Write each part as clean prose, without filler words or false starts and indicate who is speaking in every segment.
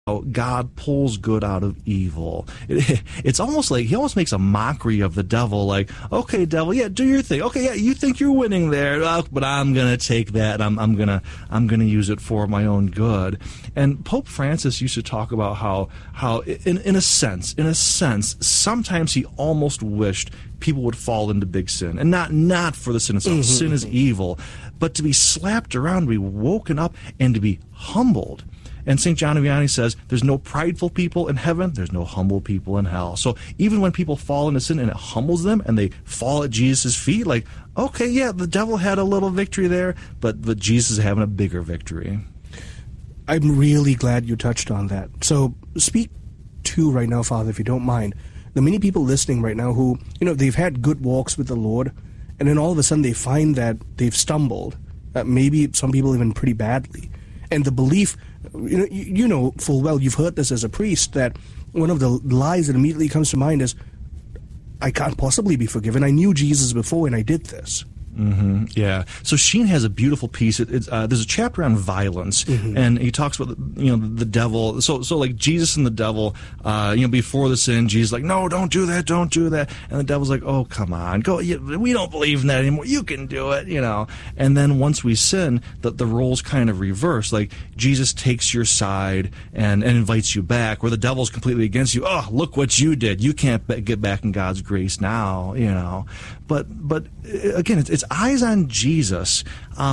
Speaker 1: God pulls good out of evil. It's almost like he almost makes a mockery of the devil, like, okay, devil, yeah, do your thing. Okay, yeah, you think you're winning there, but I'm gonna take that and I'm gonna use it for my own good. And Pope Francis used to talk about how in a sense, sometimes he almost wished people would fall into big sin, and not for the sin itself. Mm-hmm. Sin is evil, but to be slapped around, to be woken up, and to be humbled. And St. John of Vianney says, there's no prideful people in heaven, there's no humble people in hell. So even when people fall into sin and it humbles them and they fall at Jesus' feet, like, okay, yeah, the devil had a little victory there, but Jesus is having a bigger victory.
Speaker 2: I'm really glad you touched on that. So speak to right now, Father, if you don't mind, the many people listening right now who, they've had good walks with the Lord, and then all of a sudden they find that they've stumbled, maybe some people even pretty badly. And the belief, you know full well, you've heard this as a priest, that one of the lies that immediately comes to mind is, I can't possibly be forgiven. I knew Jesus before and I did this.
Speaker 1: Mm-hmm. Yeah. So Sheen has a beautiful piece. There's a chapter on violence, mm-hmm. and he talks about the devil. So like Jesus and the devil. Before the sin, Jesus is like, no, don't do that, and the devil's like, oh, come on, go. We don't believe in that anymore. You can do it, And then once we sin, the roles kind of reverse. Like Jesus takes your side and invites you back, where the devil's completely against you. Oh, look what you did. You can't get back in God's grace now, But again, it's eyes on Jesus.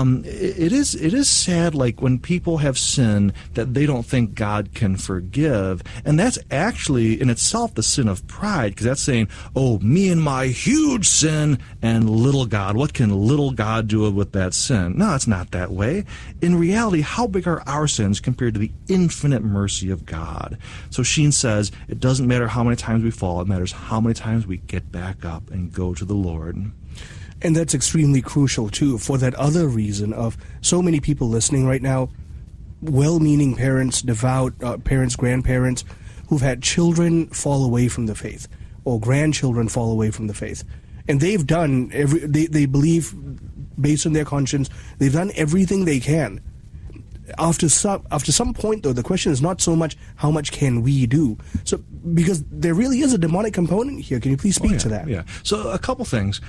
Speaker 1: It is sad, like when people have sinned that they don't think God can forgive, and that's actually in itself the sin of pride, because that's saying, "Oh, me and my huge sin, and little God. What can little God do with that sin?" No, it's not that way. In reality, how big are our sins compared to the infinite mercy of God? So Sheen says it doesn't matter how many times we fall; it matters how many times we get back up and go to the Lord.
Speaker 2: And that's extremely crucial, too, for that other reason of so many people listening right now, well-meaning parents, devout parents, grandparents, who've had children fall away from the faith, or grandchildren fall away from the faith. And they've done, they believe, based on their conscience, they've done everything they can. After some point, though, the question is not so much how much can we do. So, because there really is a demonic component here. Can you please speak to that?
Speaker 1: Yeah. So a couple things.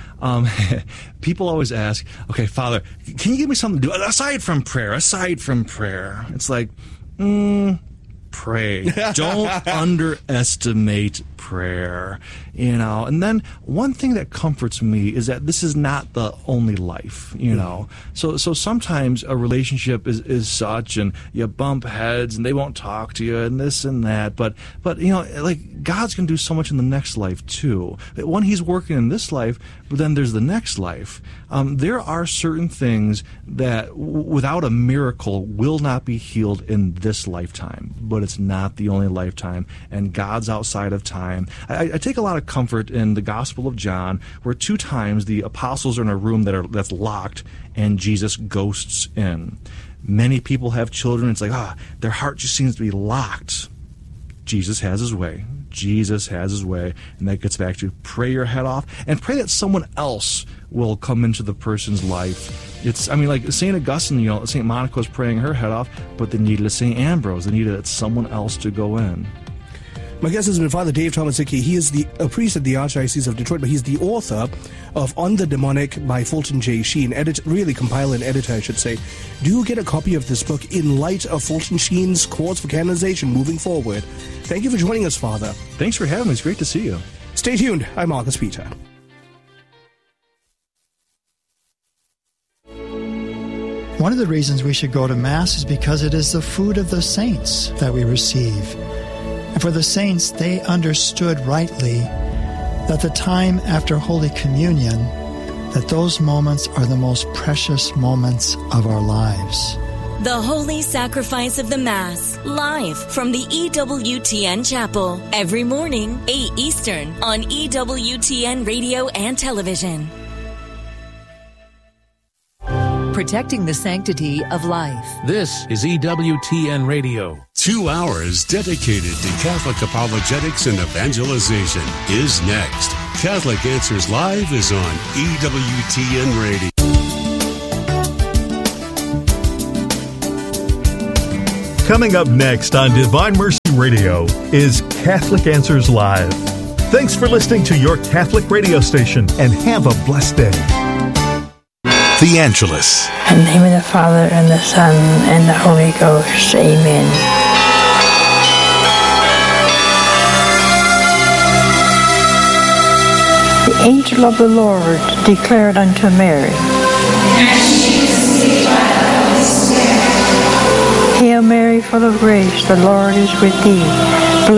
Speaker 1: People always ask, okay, Father, can you give me something to do aside from prayer? It's like, pray. Don't underestimate prayer, And then one thing that comforts me is that this is not the only life, So sometimes a relationship is such, and you bump heads, and they won't talk to you, and this and that. But like God's going to do so much in the next life too. When He's working in this life, but then there's the next life. There are certain things that, without a miracle, will not be healed in this lifetime. But it's not the only lifetime, and God's outside of time. I take a lot of comfort in the Gospel of John, where 2 times the apostles are in a room that's locked, and Jesus ghosts in. Many people have children. It's like, their heart just seems to be locked. Jesus has His way. And that gets back to pray your head off, and pray that someone else will come into the person's life. Like St. Augustine, St. Monica was praying her head off, but they needed a St. Ambrose. They needed someone else to go in.
Speaker 2: My guest has been Father Dave Tomaszicki. He is a priest at the Archdiocese of Detroit, but he's the author of On the Demonic by Fulton J. Sheen. Compiler and editor, I should say. Do get a copy of this book in light of Fulton Sheen's cause for canonization moving forward. Thank you for joining us, Father.
Speaker 1: Thanks for having me. It's great to see you.
Speaker 2: Stay tuned. I'm Marcus Peter.
Speaker 3: One of the reasons we should go to Mass is because it is the food of the saints that we receive. And for the saints, they understood rightly that the time after Holy Communion, that those moments are the most precious moments of our lives.
Speaker 4: The Holy Sacrifice of the Mass, live from the EWTN Chapel, every morning, 8 Eastern, on EWTN Radio and Television.
Speaker 5: Protecting the sanctity of life.
Speaker 6: This is EWTN Radio.
Speaker 7: 2 hours dedicated to Catholic apologetics and evangelization is next. Catholic Answers Live is on EWTN Radio.
Speaker 8: Coming up next on Divine Mercy Radio is Catholic Answers Live. Thanks for listening to your Catholic radio station, and have a blessed day.
Speaker 9: The Angelus.
Speaker 10: In the name of the Father, and the Son, and the Holy Ghost. Amen. The angel of the Lord declared unto Mary, Hail Mary, full of grace, the Lord is with thee.